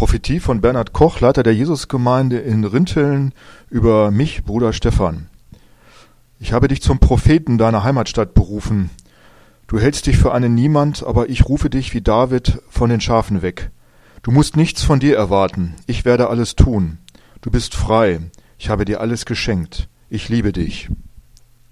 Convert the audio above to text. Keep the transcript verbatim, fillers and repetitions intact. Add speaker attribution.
Speaker 1: Prophetie von Bernhard Koch, Leiter der Jesusgemeinde in Rinteln, über mich, Bruder Stefan. Ich habe dich zum Propheten deiner Heimatstadt berufen. Du hältst dich für einen Niemand, aber ich rufe dich wie David von den Schafen weg. Du musst nichts von dir erwarten. Ich werde alles tun. Du bist frei. Ich habe dir alles geschenkt. Ich liebe dich.